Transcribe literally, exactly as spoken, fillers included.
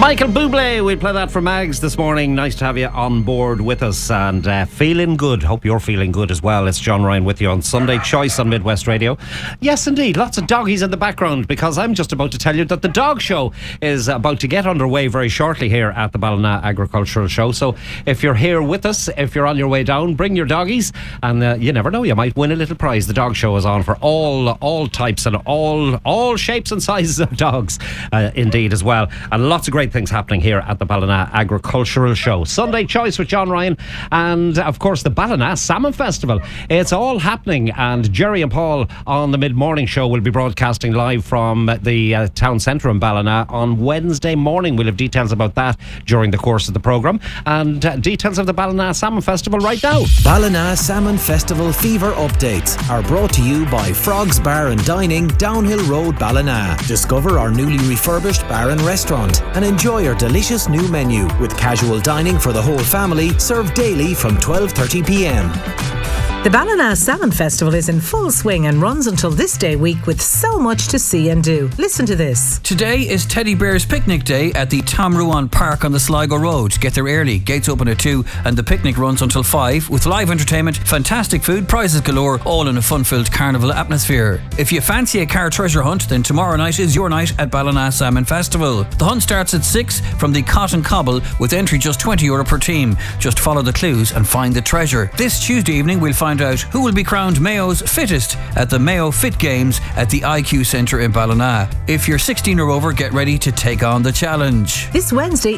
Michael Bublé, we'll play that for Mags this morning. Nice to have you on board with us and uh, feeling good. Hope you're feeling good as well. It's John Ryan with you on Sunday Choice on Midwest Radio. Yes, indeed, lots of doggies in the background because I'm just about to tell you that the dog show is about to get underway very shortly here at the Ballina Agricultural Show. So if you're here with us, if you're on your way down, bring your doggies and uh, you never know, you might win a little prize. The dog show is on for all all types and all all shapes and sizes of dogs, uh, indeed as well. And lots of great things happening here at the Ballina Agricultural Show. Sunday Choice with John Ryan and of course the Ballina Salmon Festival. It's all happening and Jerry and Paul on the mid-morning show will be broadcasting live from the uh, town centre in Ballina on Wednesday morning. We'll have details about that during the course of the programme and uh, details of the Ballina Salmon Festival right now. Ballina Salmon Festival fever updates are brought to you by Frogs Bar and Dining, Downhill Road, Ballina. Discover our newly refurbished bar and restaurant and enjoy our delicious new menu with casual dining for the whole family, served daily from twelve thirty p m. The Ballina Salmon Festival is in full swing and runs until this day week with so much to see and do. Listen to this. Today is Teddy Bear's Picnic Day at the Tom Ruan Park on the Sligo Road. Get there early. Gates open at two and the picnic runs until five with live entertainment, fantastic food, prizes galore, all in a fun-filled carnival atmosphere. If you fancy a car treasure hunt, then tomorrow night is your night at Ballina Salmon Festival. The hunt starts at six from the Cotton Cobble with entry just twenty euro per team. Just follow the clues and find the treasure. This Tuesday evening we'll find out who will be crowned Mayo's fittest at the Mayo Fit Games at the I Q Centre in Ballina. If you're sixteen or over, get ready to take on the challenge. This Wednesday